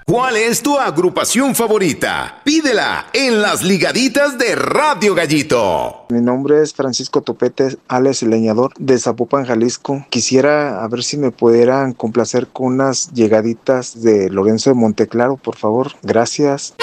¿Cuál es tu agrupación favorita? Pídela en las ligaditas de Radio Gallito. Mi nombre es Francisco Topete, alias El Leñador, de Zapopan, Jalisco. Quisiera a ver si me pudieran complacer con unas llegaditas de Lorenzo de Monteclaro, por favor. Gracias.